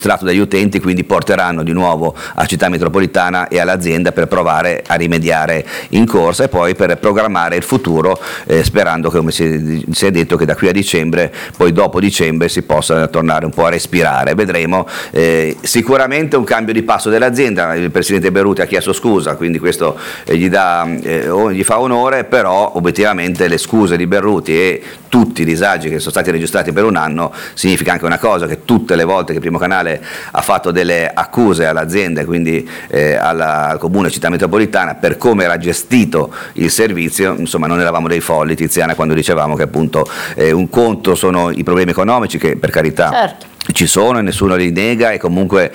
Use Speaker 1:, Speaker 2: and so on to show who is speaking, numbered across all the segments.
Speaker 1: dagli utenti, quindi porteranno di nuovo a Città Metropolitana e all'azienda per provare a rimediare in corsa e poi per programmare il futuro, sperando che, come si è detto, che da qui a dicembre, poi dopo dicembre, si possa tornare un po' a respirare. Vedremo. Sicuramente un cambio di passo dell'azienda. Il presidente Berruti ha chiesto scusa, quindi questo gli fa onore, però obiettivamente le scuse di Berruti e tutti i disagi che sono stati registrati per un anno significa anche una cosa, che tutte le volte che Primo Canale ha fatto delle accuse all'azienda e quindi al comune Città Metropolitana per come era gestito il servizio, insomma non eravamo dei folli, Tiziana, quando dicevamo che appunto un conto sono i problemi economici, che per carità certo ci sono e nessuno li nega, e comunque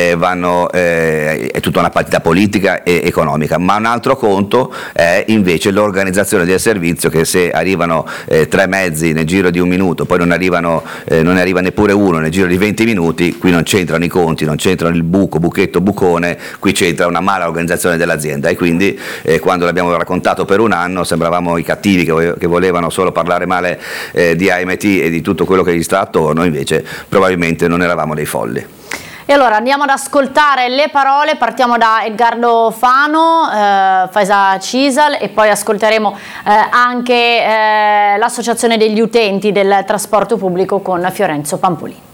Speaker 1: è tutta una partita politica e economica, ma un altro conto è invece l'organizzazione del servizio, che se arrivano 3 mezzi nel giro di un minuto, poi non ne arriva neppure uno nel giro di 20 minuti, qui non c'entrano i conti, non c'entrano il buchetto, bucone, qui c'entra una mala organizzazione dell'azienda. E quindi quando l'abbiamo raccontato per un anno sembravamo i cattivi che volevano solo parlare male di AMT e di tutto quello che gli sta attorno, invece probabilmente non eravamo dei folli.
Speaker 2: E allora andiamo ad ascoltare le parole, partiamo da Edgardo Fano, Faisa Cisal, e poi ascolteremo anche l'associazione degli utenti del trasporto pubblico con Fiorenzo Pampolini.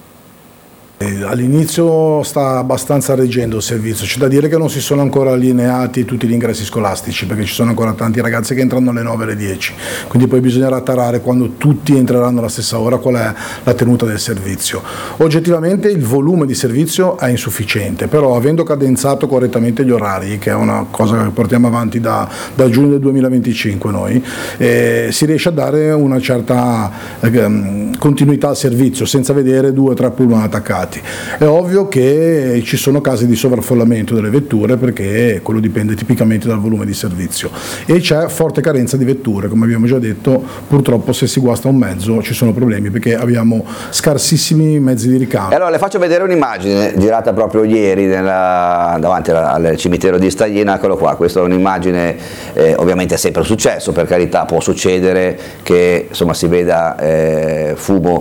Speaker 3: All'inizio sta abbastanza reggendo il servizio, c'è da dire che non si sono ancora allineati tutti gli ingressi scolastici, perché ci sono ancora tanti ragazzi che entrano alle 9 e alle 10, quindi poi bisognerà tarare quando tutti entreranno alla stessa ora qual è la tenuta del servizio. Oggettivamente il volume di servizio è insufficiente, però avendo cadenzato correttamente gli orari, che è una cosa che portiamo avanti da giugno del 2025 noi, si riesce a dare una certa continuità al servizio senza vedere 2 o 3 pullman attaccati. È ovvio che ci sono casi di sovraffollamento delle vetture, perché quello dipende tipicamente dal volume di servizio, e c'è forte carenza di vetture, come abbiamo già detto. Purtroppo se si guasta un mezzo ci sono problemi, perché abbiamo scarsissimi mezzi di ricambio.
Speaker 1: Allora le faccio vedere un'immagine girata proprio ieri davanti al cimitero di Staglina. Eccolo qua, questa è un'immagine, ovviamente è sempre un successo, per carità, può succedere che insomma si veda fumo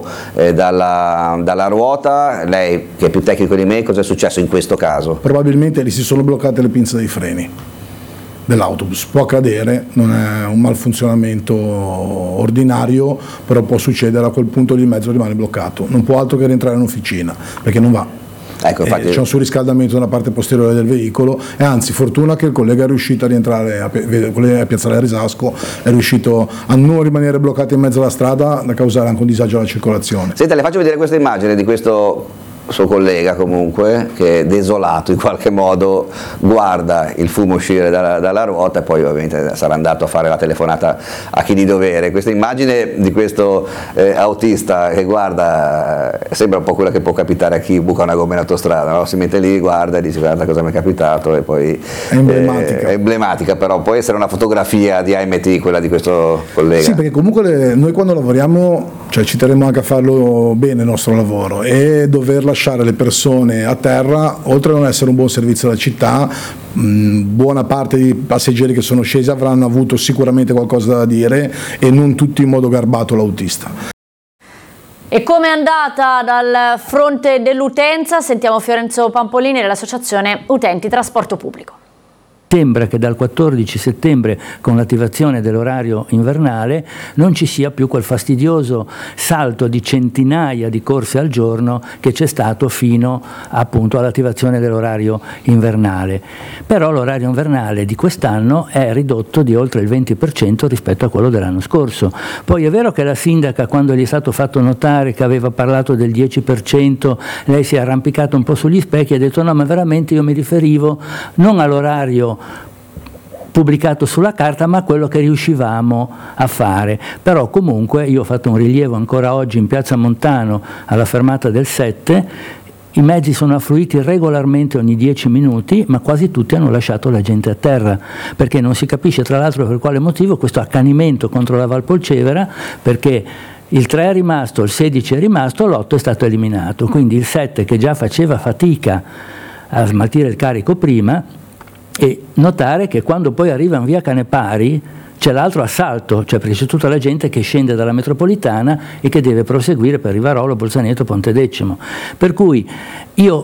Speaker 1: dalla ruota. Lei che è più tecnico di me, cosa è successo in questo caso?
Speaker 3: Probabilmente gli si sono bloccate le pinze dei freni dell'autobus, può accadere, non è un malfunzionamento ordinario, però può succedere, a quel punto lì il mezzo rimane bloccato, non può altro che rientrare in officina, perché non va.
Speaker 1: Ecco, infatti,
Speaker 3: c'è un surriscaldamento nella parte posteriore del veicolo, e anzi fortuna che il collega è riuscito a rientrare a Piazzale Risasco, è riuscito a non rimanere bloccato in mezzo alla strada, da causare anche un disagio alla circolazione.
Speaker 1: Senta, le faccio vedere questa immagine di questo suo collega, comunque, che desolato in qualche modo guarda il fumo uscire dalla ruota, e poi ovviamente sarà andato a fare la telefonata a chi di dovere. Questa immagine di questo autista che guarda sembra un po' quella che può capitare a chi buca una gomma in autostrada, no? Si mette lì, guarda e dice: guarda cosa mi è capitato, e poi
Speaker 3: è
Speaker 1: emblematica, però può essere una fotografia di AMT quella di questo collega.
Speaker 3: Sì, perché comunque noi quando lavoriamo, cioè, ci terremo anche a farlo bene il nostro lavoro, e dover lasciare le persone a terra, oltre a non essere un buon servizio alla città, buona parte dei passeggeri che sono scesi avranno avuto sicuramente qualcosa da dire, e non tutti in modo garbato l'autista.
Speaker 2: E come è andata dal fronte dell'utenza? Sentiamo Fiorenzo Pampolini dell'associazione Utenti Trasporto Pubblico.
Speaker 4: Sembra che dal 14 settembre, con l'attivazione dell'orario invernale, non ci sia più quel fastidioso salto di centinaia di corse al giorno che c'è stato fino appunto all'attivazione dell'orario invernale. Però l'orario invernale di quest'anno è ridotto di oltre il 20% rispetto a quello dell'anno scorso. Poi è vero che la sindaca, quando gli è stato fatto notare che aveva parlato del 10%, lei si è arrampicata un po' sugli specchi e ha detto: no, ma veramente io mi riferivo non all'orario pubblicato sulla carta, ma quello che riuscivamo a fare. Però comunque io ho fatto un rilievo ancora oggi in Piazza Montano alla fermata del 7, i mezzi sono affluiti regolarmente ogni 10 minuti, ma quasi tutti hanno lasciato la gente a terra, perché non si capisce tra l'altro per quale motivo questo accanimento contro la Valpolcevera, perché il 3 è rimasto, il 16 è rimasto, l'8 è stato eliminato, quindi il 7, che già faceva fatica a smaltire il carico prima, e notare che quando poi arriva in via Canepari c'è l'altro assalto, cioè perché c'è tutta la gente che scende dalla metropolitana e che deve proseguire per Rivarolo, Bolzaneto, Pontedecimo. Per cui io